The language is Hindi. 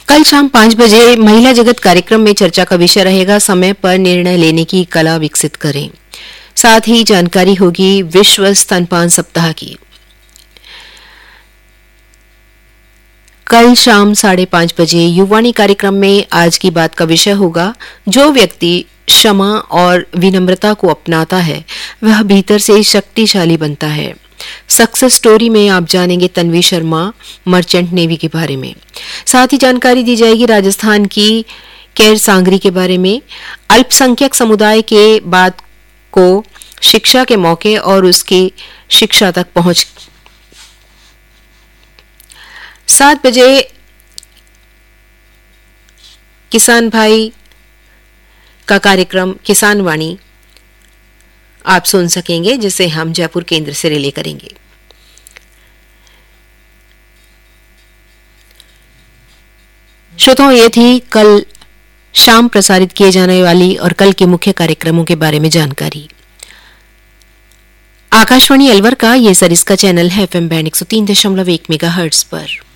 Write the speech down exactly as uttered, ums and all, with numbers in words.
कल शाम पाँच बजे महिला जगत कार्यक्रम में चर्चा का विषय रहेगा समय पर निर्णय लेने की कला विकसित करें। साथ ही जानकारी होगी विश्व स्तनपान सप्ताह की। कल शाम साढ़े पाँच बजे युवाणी कार्यक्रम में आज की बात का विषय होगा जो व्यक्ति क्षमा और विनम्रता को अपनाता है वह भीतर से शक्तिशाली बनता है। सक्सेस स्टोरी में आप जानेंगे तन्वी शर्मा मर्चेंट नेवी के बारे में। साथ ही जानकारी दी जाएगी राजस्थान की कैर सांगरी के बारे में। अल्पसंख्यक समुदाय के बाद को शिक्षा के मौके और उसकी शिक्षा तक पहुंच। सात बजे किसान भाई का कार्यक्रम किसान वाणी आप सुन सकेंगे जिसे हम जयपुर केंद्र से रिले करेंगे। श्रोताओं, ये थी कल शाम प्रसारित किए जाने वाली और कल के मुख्य कार्यक्रमों के बारे में जानकारी। आकाशवाणी अलवर का ये सरिस्का चैनल है एफएम बैंड एक सौ तीन दशमलव एक मेगाहर्ट्ज पर।